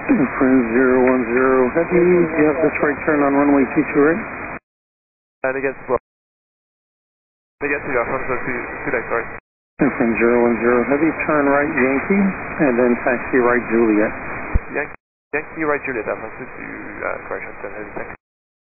Friend 010 Heavy, do you have this right turn on runway 22 right? Negative, well. Negative, yeah, front of 2 deck, sorry. Friend 010 Heavy, turn right Yankee, and then taxi right Juliet. Yankee right Juliet, Alpha 2 to correction, 10 Heavy, thanks.